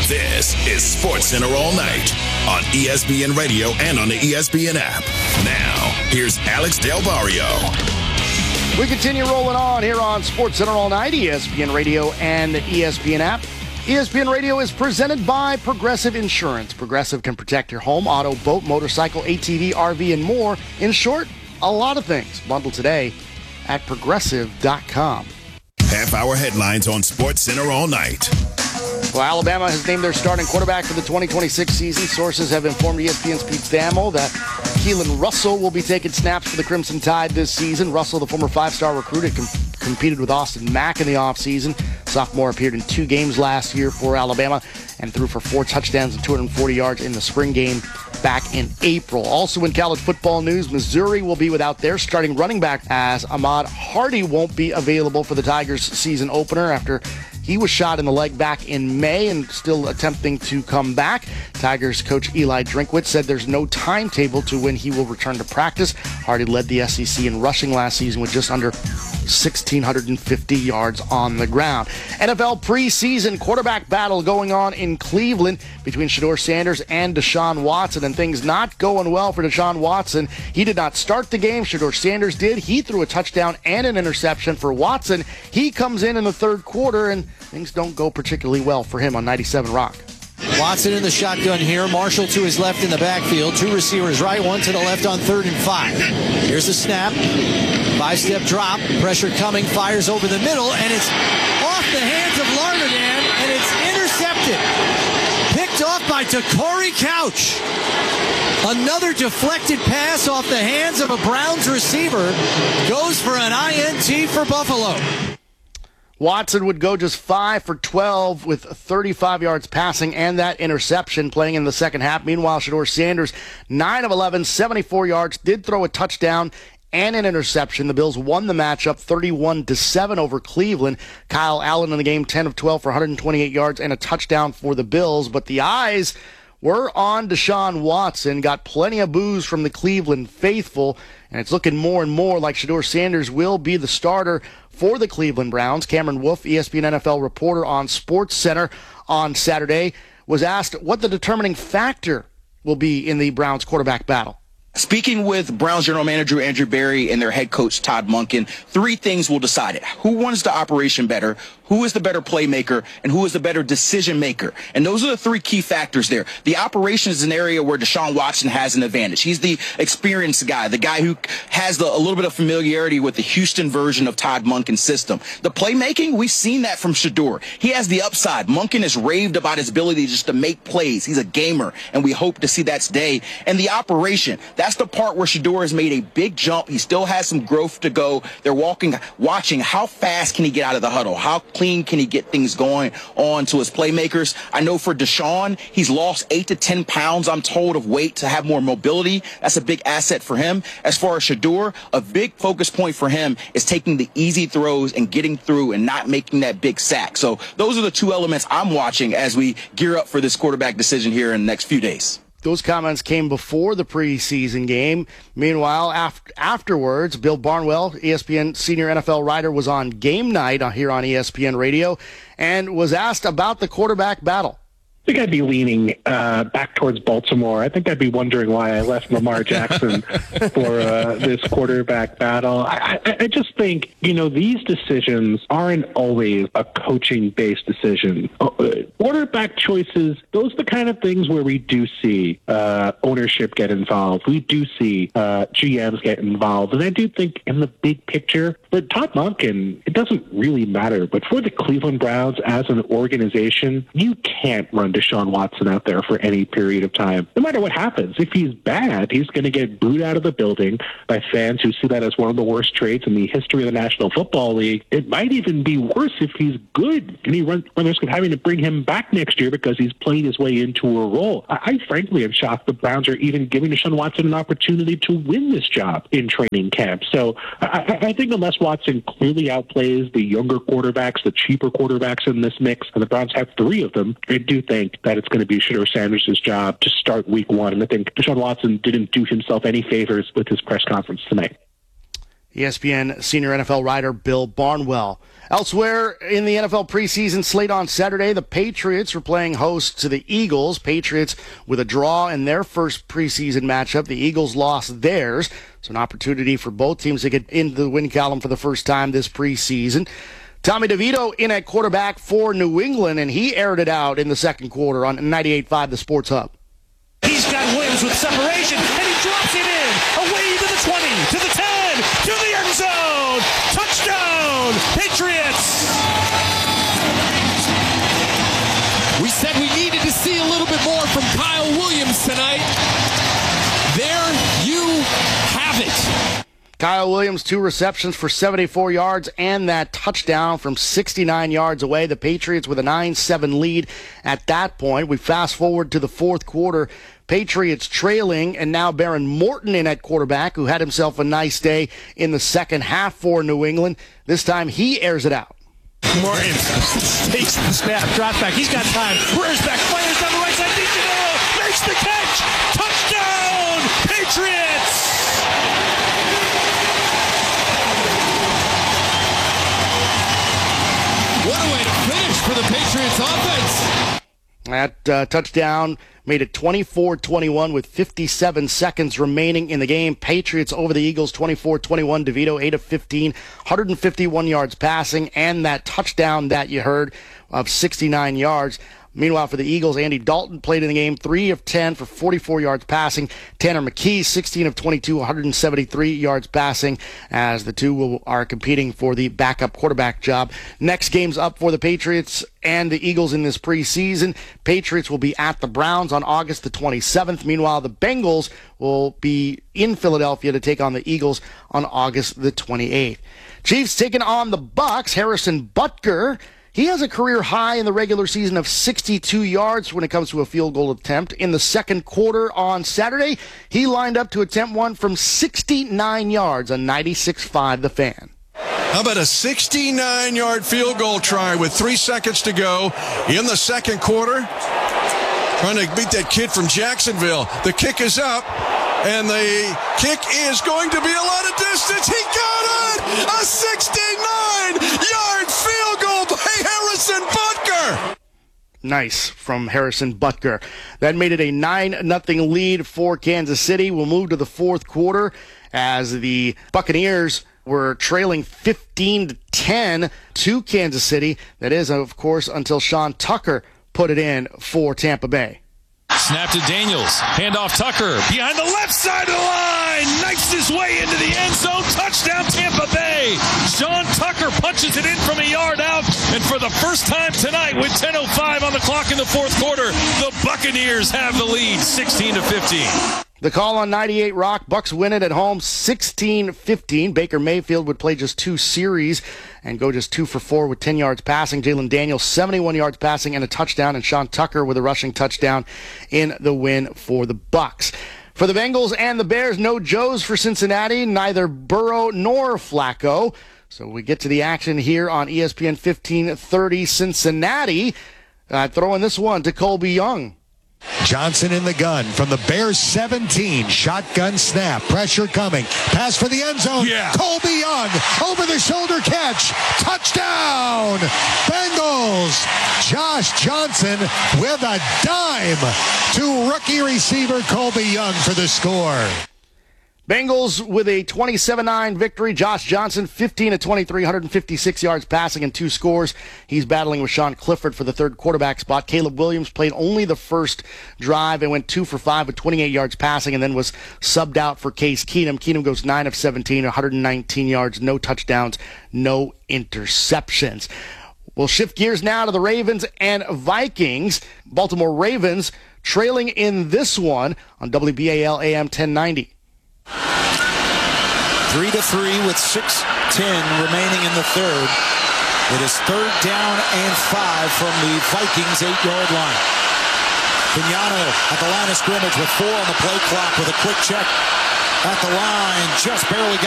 This is SportsCenter All Night on ESPN Radio and on the ESPN app. Now, here's Alex Del Barrio. We continue rolling on here on SportsCenter All Night, ESPN Radio and the ESPN app. ESPN Radio is presented by Progressive Insurance. Progressive can protect your home, auto, boat, motorcycle, ATV, RV, and more. In short, a lot of things. Bundle today at Progressive.com. Half-hour headlines on SportsCenter All Night. Well, Alabama has named their starting quarterback for the 2026 season. Sources have informed ESPN's Pete Thamel that Keelan Russell will be taking snaps for the Crimson Tide this season. Russell, the former five-star recruit, had competed with Austin Mack in the offseason. Sophomore appeared in 2 games last year for Alabama and threw for 4 touchdowns and 240 yards in the spring game back in April. Also in college football news, Missouri will be without their starting running back as Ahmad Hardy won't be available for the Tigers season opener after he was shot in the leg back in May and still attempting to come back. Tigers coach Eli Drinkwitz said there's no timetable to when he will return to practice. Hardy led the SEC in rushing last season with just under 1,650 yards on the ground. NFL preseason quarterback battle going on in Cleveland between Shedeur Sanders and Deshaun Watson, and things not going well for Deshaun Watson. He did not start the game. Shedeur Sanders did. He threw a touchdown and an interception for Watson. He comes in the third quarter, and things don't go particularly well for him on 97 Rock. Watson in the shotgun here. Marshall to his left in the backfield. 2 receivers right, 1 to the left on 3rd and 5. Here's the snap. 5-step drop. Pressure coming. Fires over the middle, and it's off the hands of Larnedin, and it's intercepted. Picked off by Corey Couch. Another deflected pass off the hands of a Browns receiver. Goes for an INT for Buffalo. Watson would go just 5 for 12 with 35 yards passing and that interception playing in the second half. Meanwhile, Shedeur Sanders, 9 of 11, 74 yards, did throw a touchdown and an interception. The Bills won the matchup 31-7 over Cleveland. Kyle Allen in the game, 10 of 12 for 128 yards and a touchdown for the Bills. But the eyes were on Deshaun Watson. Got plenty of boos from the Cleveland faithful, and it's looking more and more like Shedeur Sanders will be the starter for the Cleveland Browns. Cameron Wolfe, ESPN NFL reporter on SportsCenter on Saturday, was asked what the determining factor will be in the Browns quarterback battle. Speaking with Browns general manager Andrew Berry and their head coach Todd Monken, 3 things will decide it. Who runs the operation better, who is the better playmaker, and who is the better decision maker. And those are the 3 key factors there. The operation is an area where Deshaun Watson has an advantage. He's the experienced guy, the guy who has a little bit of familiarity with the Houston version of Todd Monken's system. The playmaking, we've seen that from Shedeur. He has the upside. Monken has raved about his ability just to make plays. He's a gamer, and we hope to see that today. And the operation, that's the part where Shedeur has made a big jump. He still has some growth to go. They're watching how fast can he get out of the huddle, how clean can he get things going on to his playmakers. I know for Deshaun, he's lost 8 to 10 pounds, I'm told, of weight to have more mobility. That's a big asset for him. As far as Shedeur, a big focus point for him is taking the easy throws and getting through and not making that big sack. So those are the 2 elements I'm watching as we gear up for this quarterback decision here in the next few days. Those comments came before the preseason game. Meanwhile, afterwards, Bill Barnwell, ESPN senior NFL writer, was on Game Night here on ESPN Radio and was asked about the quarterback battle. I think I'd be leaning back towards Baltimore. I think I'd be wondering why I left Lamar Jackson for this quarterback battle. I just think, these decisions aren't always a coaching-based decision. Quarterback choices, those are the kind of things where we do see ownership get involved. We do see GMs get involved. And I do think in the big picture, for Todd Monken, it doesn't really matter. But for the Cleveland Browns as an organization, you can't run Deshaun Watson out there for any period of time. No matter what happens, if he's bad, he's going to get booed out of the building by fans who see that as one of the worst traits in the history of the National Football League. It might even be worse if he's good, and he runs the risk of having to bring him back next year because he's playing his way into a role. I frankly am shocked the Browns are even giving Deshaun Watson an opportunity to win this job in training camp. So I think unless Watson clearly outplays the younger quarterbacks, the cheaper quarterbacks in this mix, and the Browns have 3 of them, I do think that it's going to be Shedeur Sanders' job to start week 1. And I think Deshaun Watson didn't do himself any favors with his press conference tonight. ESPN senior NFL writer Bill Barnwell. Elsewhere in the NFL preseason slate on Saturday, the Patriots were playing host to the Eagles. Patriots with a draw in their first preseason matchup. The Eagles lost theirs. So an opportunity for both teams to get into the win column for the first time this preseason. Tommy DeVito in at quarterback for New England, and he aired it out in the second quarter on 98.5 The Sports Hub. He's got Williams with separation, and he drops it in. Away to the 20, to the 10, to the end zone. Touchdown, Patriots! We said we needed to see a little bit more from Kyle Williams tonight. There you have it. Kyle Williams, 2 receptions for 74 yards and that touchdown from 69 yards away. The Patriots with a 9-7 lead at that point. We fast forward to the fourth quarter. Patriots trailing, and now Baron Morton in at quarterback, who had himself a nice day in the second half for New England. This time he airs it out. Morton takes the snap, drops back. He's got time. Rears back, fires down the right side. Makes the catch. Touchdown, Patriots! What a way to finish for the Patriots offense. That touchdown made it 24-21 with 57 seconds remaining in the game. Patriots over the Eagles 24-21. DeVito 8 of 15, 151 yards passing, and that touchdown that you heard of 69 yards. Meanwhile, for the Eagles, Andy Dalton played in the game, 3 of 10 for 44 yards passing. Tanner McKee, 16 of 22, 173 yards passing, as the two are competing for the backup quarterback job. Next game's up for the Patriots and the Eagles in this preseason. Patriots will be at the Browns on August the 27th. Meanwhile, the Bengals will be in Philadelphia to take on the Eagles on August the 28th. Chiefs taking on the Bucks. Harrison Butker, he has a career high in the regular season of 62 yards when it comes to a field goal attempt. In the second quarter on Saturday, he lined up to attempt one from 69 yards on 96.5 The Fan. How about a 69-yard field goal try with 3 seconds to go in the second quarter? Trying to beat that kid from Jacksonville. The kick is up, and the kick is going to be a lot of distance. He got it! A 69-yard field goal by Harrison Butker! Nice from Harrison Butker. That made it a 9-0 lead for Kansas City. We'll move to the fourth quarter as the Buccaneers were trailing 15-10 to Kansas City. That is, of course, until Sean Tucker put it in for Tampa Bay. Snap to Daniels. Handoff Tucker. Behind the left side of the line. Knifes his way into the end zone. Touchdown Tampa Bay. Sean Tucker punches it in from a yard out. And for the first time tonight, with 10:05 on the clock in the fourth quarter, the Buccaneers have the lead 16-15. The call on 98 Rock. Bucks win it at home 16-15. Baker Mayfield would play just 2 series and go just 2 for 4 with 10 yards passing. Jalen Daniels, 71 yards passing and a touchdown. And Sean Tucker with a rushing touchdown in the win for the Bucks. For the Bengals and the Bears, no Joes for Cincinnati, neither Burrow nor Flacco. So we get to the action here on ESPN 1530. Cincinnati throwing this one to Colby Young. Johnson in the gun from the Bears 17. Shotgun snap. Pressure coming. Pass for the end zone. Yeah. Colby Young. Over the shoulder catch. Touchdown. Bengals. Josh Johnson with a dime to rookie receiver Colby Young for the score. Bengals with a 27-9 victory. Josh Johnson, 15 of 23, 156 yards passing and 2 scores. He's battling with Sean Clifford for the third quarterback spot. Caleb Williams played only the first drive and went 2 for 5 with 28 yards passing and then was subbed out for Case Keenum. Keenum goes 9 of 17, 119 yards, no touchdowns, no interceptions. We'll shift gears now to the Ravens and Vikings. Baltimore Ravens trailing in this one on WBAL AM 1090. 3-3 with 6:10 remaining in the third. It is third down and 5 from the Vikings 8-yard line. Vignano at the line of scrimmage with 4 on the play clock with a quick check at the line. Just barely got